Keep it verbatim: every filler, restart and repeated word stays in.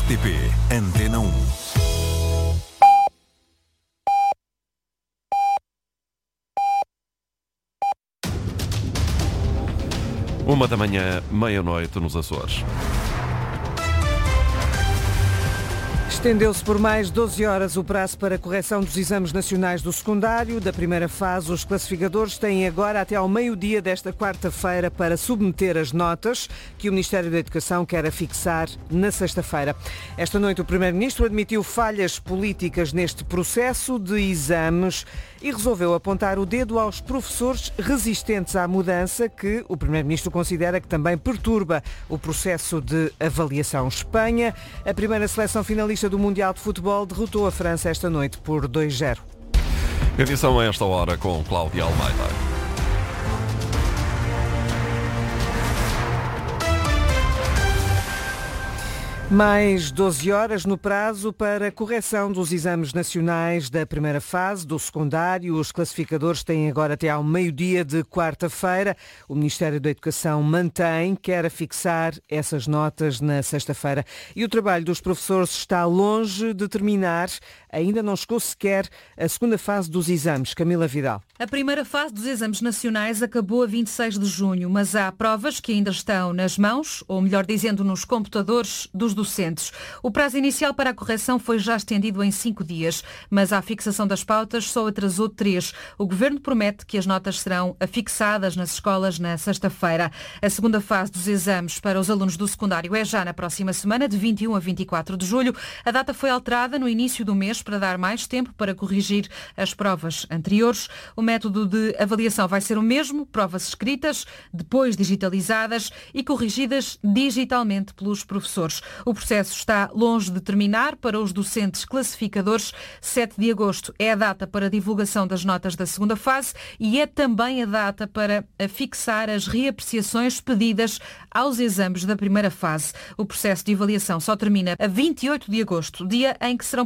T P Antena um. Uma da manhã, meia-noite nos Açores. Estendeu-se por mais doze horas o prazo para a correção dos exames nacionais do secundário. Da primeira fase, os classificadores têm agora até ao meio-dia desta quarta-feira para submeter as notas que o Ministério da Educação quer afixar na sexta-feira. Esta noite, o Primeiro-Ministro admitiu falhas políticas neste processo de exames e resolveu apontar o dedo aos professores resistentes à mudança, que o Primeiro-Ministro considera que também perturba o processo de avaliação. Espanha, a primeira seleção finalista do Mundial de Futebol, derrotou a França esta noite por dois a zero. Edição a esta hora com Cláudia Almeida. Mais doze horas no prazo para a correção dos exames nacionais da primeira fase do secundário. Os classificadores têm agora até ao meio-dia de quarta-feira. O Ministério da Educação mantém, quer afixar essas notas na sexta-feira. E o trabalho dos professores está longe de terminar. Ainda não chegou sequer a segunda fase dos exames. Camila Vidal. A primeira fase dos exames nacionais acabou a vinte e seis de junho, mas há provas que ainda estão nas mãos, ou melhor dizendo, nos computadores dos docentes. O prazo inicial para a correção foi já estendido em cinco dias, mas a fixação das pautas só atrasou três. O Governo promete que as notas serão afixadas nas escolas na sexta-feira. A segunda fase dos exames para os alunos do secundário é já na próxima semana, de vinte e um a vinte e quatro de julho. A data foi alterada no início do mês para dar mais tempo para corrigir as provas anteriores. O método de avaliação vai ser o mesmo, provas escritas, depois digitalizadas e corrigidas digitalmente pelos professores. O processo está longe de terminar para os docentes classificadores. sete de agosto é a data para a divulgação das notas da segunda fase e é também a data para fixar as reapreciações pedidas aos exames da primeira fase. O processo de avaliação só termina a vinte e oito de agosto, dia em que serão